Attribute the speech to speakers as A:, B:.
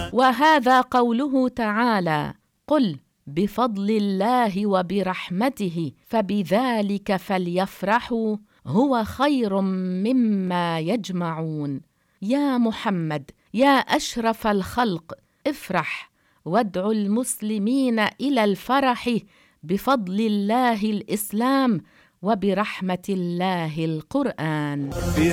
A: وهذا قوله تعالى: قل بفضل الله وبرحمته فبذلك فليفرحوا هو خير مما يجمعون. يا محمد يا أشرف الخلق، افرح وادعو المسلمين إلى الفرح بفضل الله الإسلام وبرحمة الله القرآن.